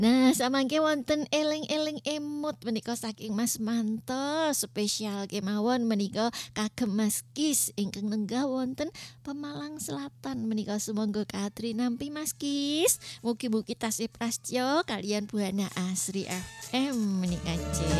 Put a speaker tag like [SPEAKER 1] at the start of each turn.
[SPEAKER 1] Nah, samangke wonten eling-eling emot menika saking Mas Manto, spesial kemawon menika kagem Mas Kis ingkang nenggah wonten Pemalang Selatan menika sumangga katri nampi Mas Kis. Mugi-mugi tasih prastya kaliyan Buana Asri FM menika